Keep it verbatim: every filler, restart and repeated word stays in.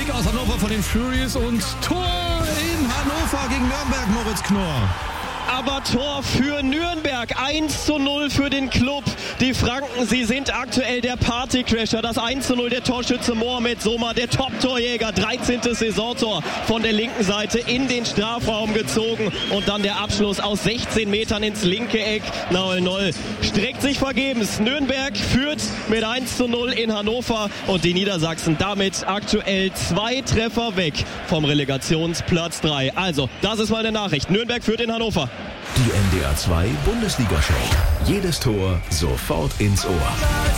Sieg aus Hannover von den Furies und Tor in Hannover gegen Nürnberg, Moritz Knorr. Aber Tor für Nürnberg, eins zu null für den Club. Die Franken, sie sind aktuell der Partycrasher. Das eins zu null der Torschütze Mohamed Soma, der Top-Torjäger. dreizehntes Saisontor von der linken Seite in den Strafraum gezogen. Und dann der Abschluss aus sechzehn Metern ins linke Eck. null null streckt sich vergebens. Nürnberg führt mit eins zu null in Hannover. Und die Niedersachsen damit aktuell zwei Treffer weg vom Relegationsplatz drei. Also, das ist mal eine Nachricht. Nürnberg führt in Hannover. Die N D R zwei Bundesliga-Show. Jedes Tor sofort ins Ohr.